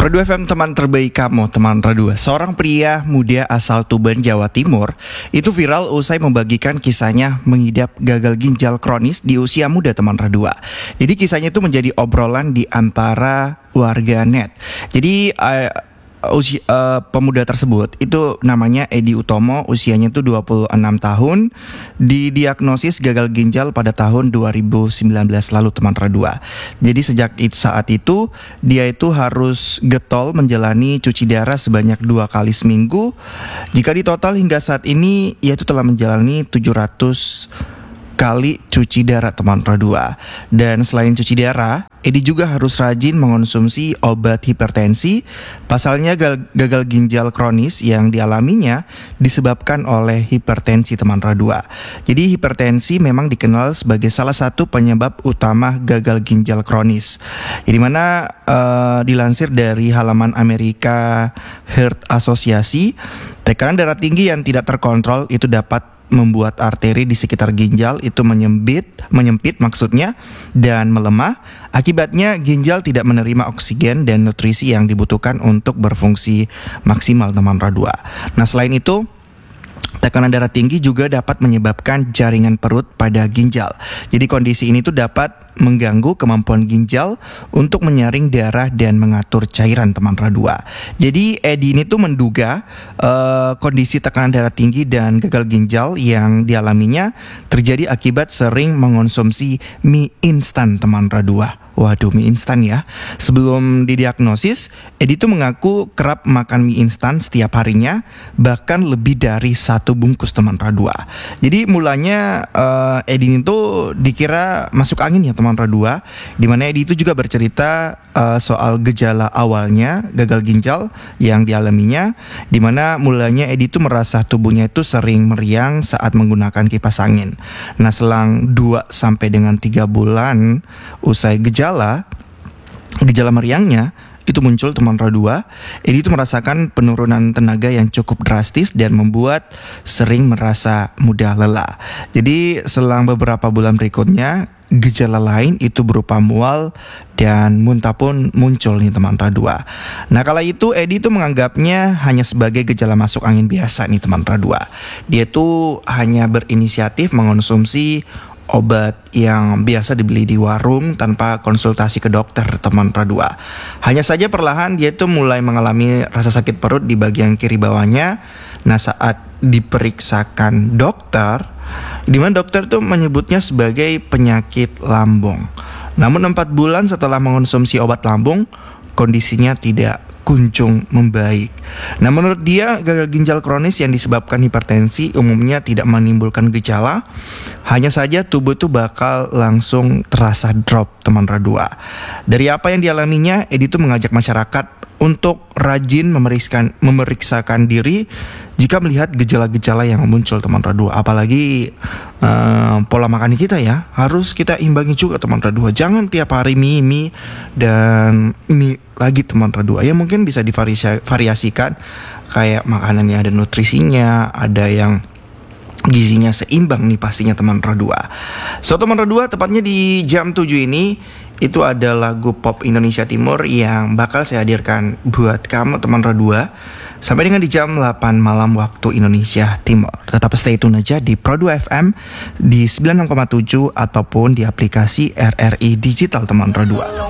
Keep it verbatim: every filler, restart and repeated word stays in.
Radua F M, teman terbaik kamu, teman Radua. Seorang pria muda asal Tuban, Jawa Timur itu viral usai membagikan kisahnya mengidap gagal ginjal kronis di usia muda, teman Radua. Jadi kisahnya itu menjadi obrolan di antara warga net. Jadi uh, usia uh, pemuda tersebut itu namanya Edi Utomo, usianya itu dua puluh enam tahun, didiagnosis gagal ginjal pada tahun dua ribu sembilan belas lalu, teman Radua. Jadi sejak itu, saat itu dia itu harus getol menjalani cuci darah sebanyak dua kali seminggu. Jika ditotal hingga saat ini ia itu telah menjalani tujuh ratus kali cuci darah, teman Radua. Dan selain cuci darah, Edi juga harus rajin mengonsumsi obat hipertensi. Pasalnya gagal ginjal kronis yang dialaminya disebabkan oleh hipertensi, teman Radua. Jadi hipertensi memang dikenal sebagai salah satu penyebab utama gagal ginjal kronis. Di mana uh, dilansir dari halaman Amerika Heart Association, tekanan darah tinggi yang tidak terkontrol itu dapat membuat arteri di sekitar ginjal itu menyempit, menyempit maksudnya, dan melemah. Akibatnya ginjal tidak menerima oksigen dan nutrisi yang dibutuhkan untuk berfungsi maksimal, teman Radua. Nah, selain itu, tekanan darah tinggi juga dapat menyebabkan jaringan perut pada ginjal. Jadi kondisi ini tuh dapat mengganggu kemampuan ginjal untuk menyaring darah dan mengatur cairan, teman Radua. Jadi Edi ini tuh menduga uh, kondisi tekanan darah tinggi dan gagal ginjal yang dialaminya terjadi akibat sering mengonsumsi mie instan, teman Radua. Waduh, mie instan ya. Sebelum didiagnosis, Edi tuh mengaku kerap makan mie instan setiap harinya, bahkan lebih dari satu bungkus, teman Radua. Jadi mulanya uh, Edi itu dikira masuk angin ya, teman Radua. Dimana Edi itu juga bercerita uh, soal gejala awalnya gagal ginjal yang dialaminya. Dimana mulanya Edi itu merasa tubuhnya itu sering meriang saat menggunakan kipas angin. Nah, selang dua sampai dengan tiga bulan usai gejala Gejala meriangnya itu muncul, teman Radua. Edi itu merasakan penurunan tenaga yang cukup drastis dan membuat sering merasa mudah lelah. Jadi selang beberapa bulan berikutnya, gejala lain itu berupa mual dan muntah pun muncul nih, teman Radua. Nah, kala itu Edi itu menganggapnya hanya sebagai gejala masuk angin biasa nih, teman Radua. Dia tuh hanya berinisiatif mengonsumsi obat yang biasa dibeli di warung tanpa konsultasi ke dokter, teman Radua. Hanya saja perlahan dia itu mulai mengalami rasa sakit perut di bagian kiri bawahnya. Nah, saat diperiksakan dokter, di mana dokter tuh menyebutnya sebagai penyakit lambung. Namun empat bulan setelah mengonsumsi obat lambung, kondisinya tidak kunjung membaik. Nah, menurut dia gagal ginjal kronis yang disebabkan hipertensi umumnya tidak menimbulkan gejala, hanya saja tubuh itu bakal langsung terasa drop, teman Radua. Dari apa yang dialaminya, Edi itu mengajak masyarakat untuk rajin memeriksakan, memeriksakan diri jika melihat gejala-gejala yang muncul, teman Radua. Apalagi uh, pola makan kita ya, harus kita imbangi juga, teman Radua. Jangan tiap hari mie, mie dan mie lagi, teman Radua. Ya mungkin bisa divariasikan, kayak makanannya ada nutrisinya, ada yang gizinya seimbang nih pastinya, teman Radua. So, teman Radua, tepatnya di jam tujuh ini itu ada lagu pop Indonesia Timur yang bakal saya hadirkan buat kamu, teman Radua, sampai dengan di jam delapan malam waktu Indonesia Timur. Tetap stay tune aja di Radua F M di sembilan puluh enam koma tujuh ataupun di aplikasi R R I Digital, teman Radua.